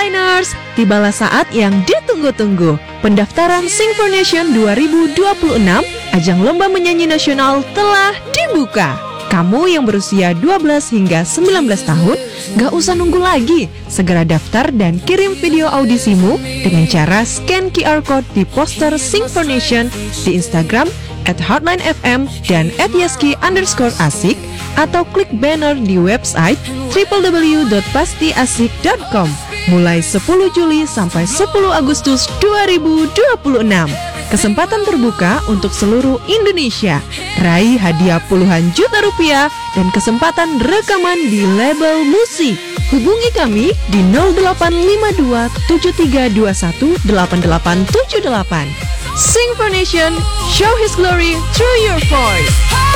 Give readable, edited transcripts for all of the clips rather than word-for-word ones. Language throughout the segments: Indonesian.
Hardliners, tibalah saat yang ditunggu-tunggu. Pendaftaran Sing for Nation 2026, ajang lomba menyanyi nasional telah dibuka. Kamu yang berusia 12 hingga 19 tahun, gak usah nunggu lagi. Segera daftar dan kirim video audisimu dengan cara scan QR Code di poster Sing for Nation di Instagram @hardlinefm dan @yeski_asik atau klik banner di website www.pastiasik.com mulai 10 Juli sampai 10 Agustus 2026. Kesempatan terbuka untuk seluruh Indonesia. Raih hadiah puluhan juta rupiah dan kesempatan rekaman di label musik. Hubungi kami di 0852 7321 8878. Sing for Nation, show his glory through your voice.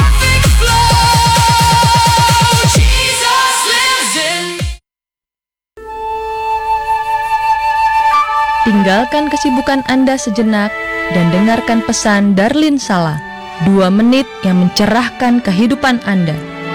Tinggalkan kesibukan Anda sejenak dan dengarkan pesan Darlin Sala, 2 menit yang mencerahkan kehidupan Anda.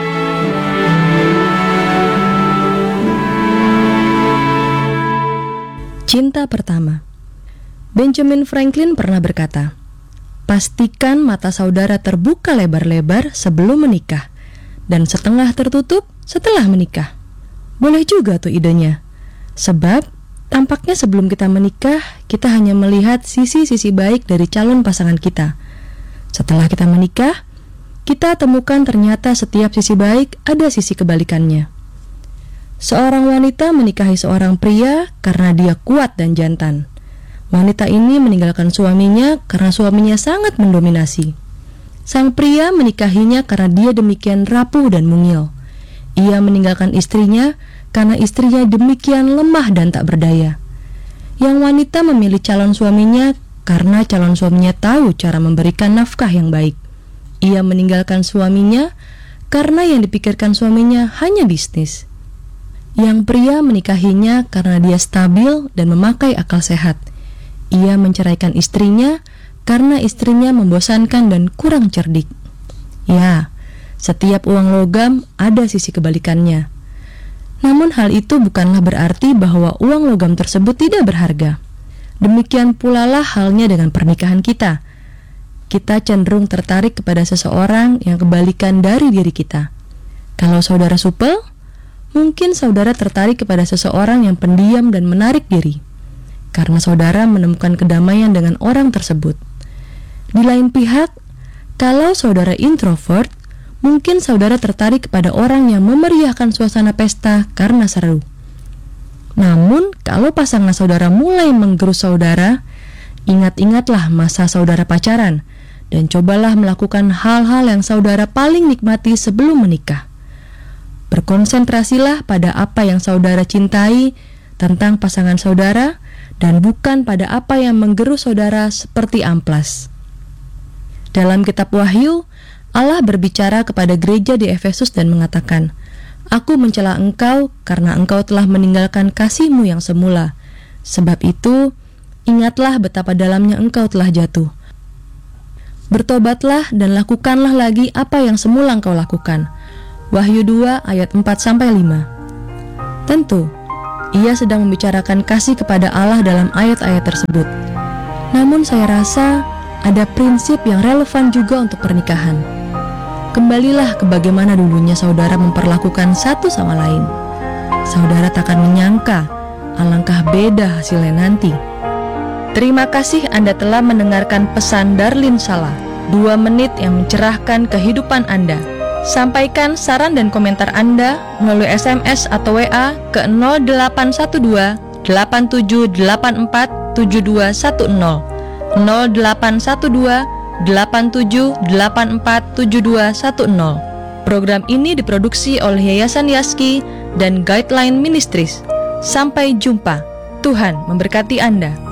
Cinta pertama. Benjamin Franklin pernah berkata, pastikan mata saudara terbuka lebar-lebar sebelum menikah dan setengah tertutup setelah menikah. Boleh juga tuh idenya. Sebab tampaknya sebelum kita menikah, kita hanya melihat sisi-sisi baik dari calon pasangan kita. Setelah kita menikah, kita temukan ternyata setiap sisi baik ada sisi kebalikannya. Seorang wanita menikahi seorang pria karena dia kuat dan jantan. Wanita ini meninggalkan suaminya karena suaminya sangat mendominasi. Sang pria menikahinya karena dia demikian rapuh dan mungil. Ia meninggalkan istrinya karena istrinya demikian lemah dan tak berdaya. Yang wanita memilih calon suaminya karena calon suaminya tahu cara memberikan nafkah yang baik. Ia meninggalkan suaminya karena yang dipikirkan suaminya hanya bisnis. Yang pria menikahinya karena dia stabil dan memakai akal sehat. Ia menceraikan istrinya karena istrinya membosankan dan kurang cerdik. Ya, setiap uang logam ada sisi kebalikannya. Namun hal itu bukanlah berarti bahwa uang logam tersebut tidak berharga. Demikian pula lah halnya dengan pernikahan kita. Kita cenderung tertarik kepada seseorang yang kebalikan dari diri kita. Kalau saudara supel, mungkin saudara tertarik kepada seseorang yang pendiam dan menarik diri, karena saudara menemukan kedamaian dengan orang tersebut. Di lain pihak, kalau saudara introvert, mungkin saudara tertarik kepada orang yang memeriahkan suasana pesta karena seru. Namun, kalau pasangan saudara mulai menggerus saudara, ingat-ingatlah masa saudara pacaran, dan cobalah melakukan hal-hal yang saudara paling nikmati sebelum menikah. Berkonsentrasilah pada apa yang saudara cintai tentang pasangan saudara, dan bukan pada apa yang menggerus saudara seperti amplas. Dalam kitab Wahyu, Allah berbicara kepada gereja di Efesus dan mengatakan, Aku mencela engkau karena engkau telah meninggalkan kasih-Mu yang semula. Sebab itu, ingatlah betapa dalamnya engkau telah jatuh. Bertobatlah dan lakukanlah lagi apa yang semula engkau lakukan. Wahyu 2 ayat 4-5. Tentu, ia sedang membicarakan kasih kepada Allah dalam ayat-ayat tersebut. Namun saya rasa ada prinsip yang relevan juga untuk pernikahan. Kembalilah ke bagaimana dulunya saudara memperlakukan satu sama lain. Saudara takkan menyangka alangkah beda hasilnya nanti. Terima kasih Anda telah mendengarkan pesan Darlin Sala, 2 menit yang mencerahkan kehidupan Anda. Sampaikan saran dan komentar Anda melalui SMS atau WA ke 0812 8784 7210 0812 8784 7210. Program ini diproduksi oleh Yayasan Yaski dan Guideline Ministries. Sampai jumpa. Tuhan memberkati Anda.